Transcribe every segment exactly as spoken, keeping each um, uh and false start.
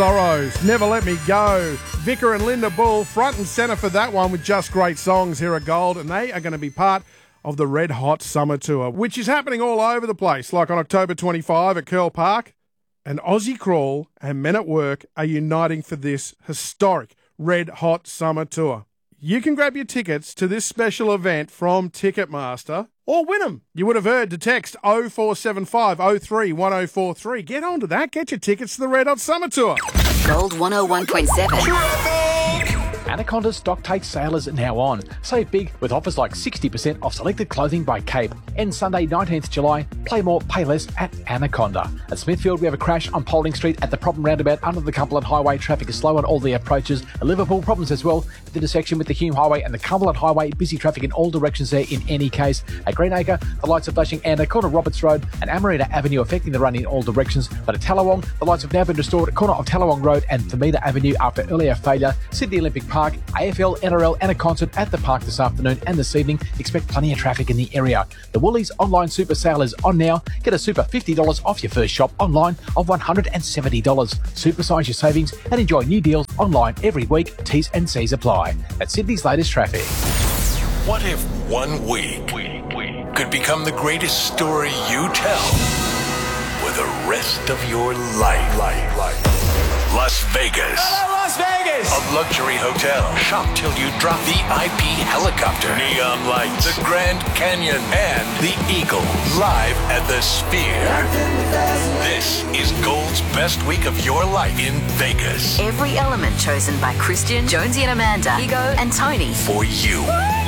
Sorrows, Never Let Me Go. Vicar and Linda Bull front and centre for that one with Just Great Songs here at Gold, and they are going to be part of the Red Hot Summer Tour, which is happening all over the place, like on October twenty-fifth at Curl Park. And Aussie Crawl and Men at Work are uniting for this historic Red Hot Summer Tour. You can grab your tickets to this special event from Ticketmaster or win them. You would have heard to text oh four seven five oh three one oh four three. Get on to that. Get your tickets to the Red Hot Summer Tour. Gold one oh one point seven. Anaconda's stock take sale is now on. Save big with offers like sixty percent off selected clothing by Cape. Ends Sunday nineteenth of July. Play more, pay less at Anaconda. At Smithfield, we have a crash on Paulding Street at the Problem roundabout under the Cumberland Highway. Traffic is slow on all the approaches. At Liverpool, problems as well at the intersection with the Hume Highway and the Cumberland Highway. Busy traffic in all directions there in any case. At Greenacre, the lights are flashing and at corner of Roberts Road and Amarita Avenue affecting the run in all directions. But at Tallawong, the lights have now been restored at corner of Tallawong Road and Thamida Avenue after earlier failure. Sydney Olympic Park, A F L, N R L and a concert at the park this afternoon and this evening. Expect plenty of traffic in the area. The Woolies online super sale is on now. Get a super fifty dollars off your first shop online of one hundred seventy dollars. Supersize your savings and enjoy new deals online every week. T's and C's apply. That's Sydney's latest traffic. What if one week could become the greatest story you tell with the rest of your life? life, life. Las Vegas. Hello, Las Vegas! A luxury hotel. Shop till you drop. V I P helicopter. Neon lights. The Grand Canyon. And the Eagle. Live at the Sphere. This is Gold's best week of your life in Vegas. Every element chosen by Christian, Jonesy and Amanda, Ego and Tony. For you.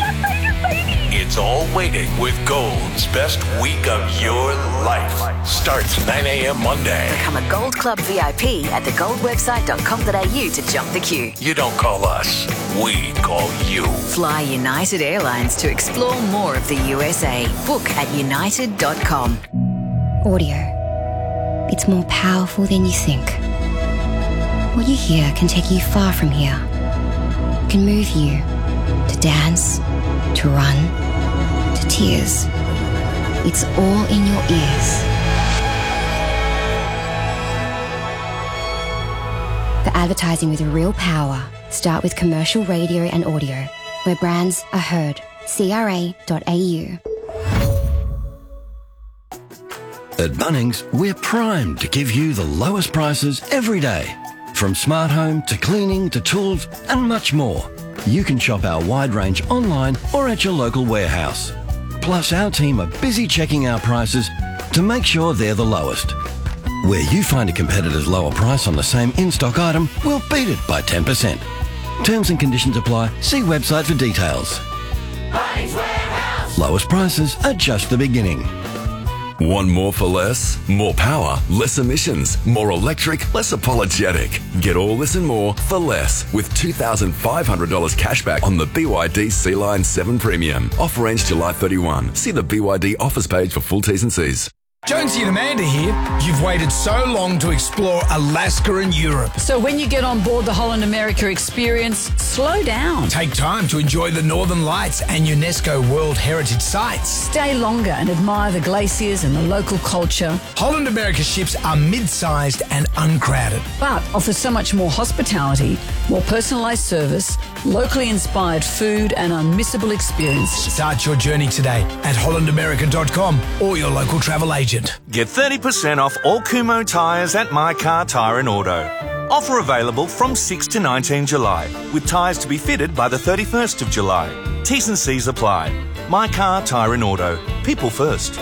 It's all waiting with Gold's best week of your life. Starts nine a.m. Monday. Become a Gold Club V I P at the gold website dot com dot a u to jump the queue. You don't call us, we call you. Fly United Airlines to explore more of the U S A. Book at united dot com. Audio. It's more powerful than you think. What you hear can take you far from here. Can move you to dance, to run, to tears. It's all in your ears. For advertising with real power, start with commercial radio and audio, where brands are heard. C R A dot A U. At Bunnings, we're primed to give you the lowest prices every day. From smart home to cleaning to tools and much more. You can shop our wide range online or at your local warehouse. Plus, our team are busy checking our prices to make sure they're the lowest. Where you find a competitor's lower price on the same in-stock item, we'll beat it by ten percent. Terms and conditions apply. See website for details. Bunnings Warehouse. Lowest prices are just the beginning. Want more for less? More power, less emissions, more electric, less apologetic. Get all this and more for less with two thousand five hundred dollars cashback on the B Y D C-Line seven Premium. Offer ends July thirty-first. See the B Y D offers page for full T's and C's. Jonesy and Amanda here. You've waited so long to explore Alaska and Europe. So when you get on board the Holland America experience, slow down. Take time to enjoy the Northern Lights and UNESCO World Heritage Sites. Stay longer and admire the glaciers and the local culture. Holland America ships are mid-sized and uncrowded, but offer so much more hospitality, more personalised service, locally inspired food and unmissable experience. Start your journey today at holland america dot com or your local travel agent. Get thirty percent off all Kumho tyres at My Car Tyre and Auto. Offer available from sixth to nineteenth July, with tyres to be fitted by the thirty-first of July. T's and C's apply. My Car Tyre and Auto. People first.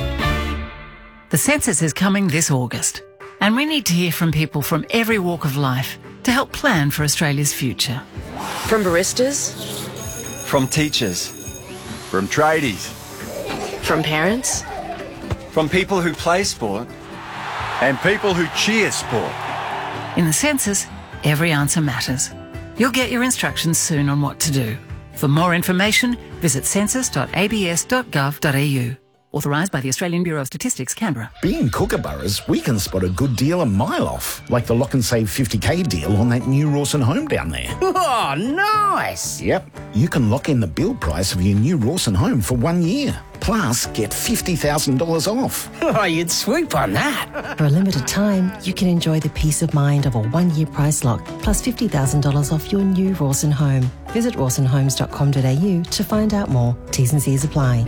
The census is coming this August, and we need to hear from people from every walk of life to help plan for Australia's future. From baristas, from teachers, from tradies, from parents, from people who play sport, and people who cheer sport. In the census, every answer matters. You'll get your instructions soon on what to do. For more information, visit census dot a b s dot gov dot a u. Authorised by the Australian Bureau of Statistics, Canberra. Being Kookaburras, we can spot a good deal a mile off, like the Lock and Save fifty K deal on that new Rawson home down there. Oh, nice! Yep, you can lock in the build price of your new Rawson home for one year. Plus, get fifty thousand dollars off. Oh, you'd swoop on that. For a limited time, you can enjoy the peace of mind of a one-year price lock plus fifty thousand dollars off your new Rawson home. Visit rawson homes dot com dot a u to find out more. T's and C's apply.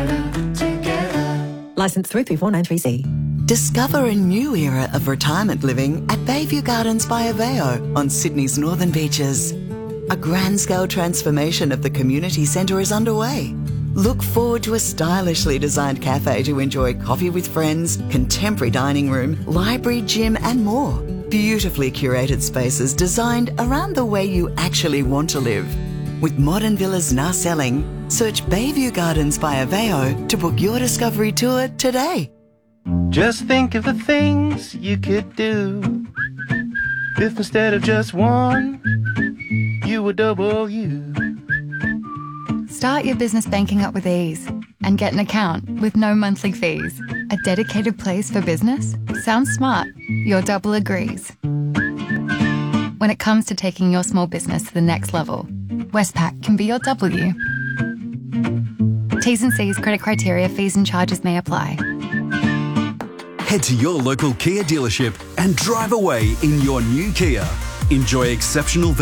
Licence three three four nine three C. Discover a new era of retirement living at Bayview Gardens by Aveo on Sydney's northern beaches. A grand-scale transformation of the community centre is underway. Look forward to a stylishly designed cafe to enjoy coffee with friends, contemporary dining room, library, gym and more. Beautifully curated spaces designed around the way you actually want to live. With modern villas now selling, search Bayview Gardens by Aveo to book your discovery tour today. Just think of the things you could do if instead of just one, you were double you. Start your business banking up with ease and get an account with no monthly fees. A dedicated place for business? Sounds smart. Your double agrees. When it comes to taking your small business to the next level, Westpac can be your W. T's and C's, credit criteria, fees and charges may apply. Head to your local Kia dealership and drive away in your new Kia. Enjoy exceptional